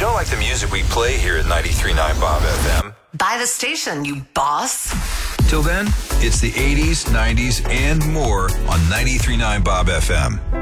don't like the music we play here at 93.9 Bob FM, buy the station, you boss. till then, it's the 80s, 90s, and more on 93.9 Bob FM.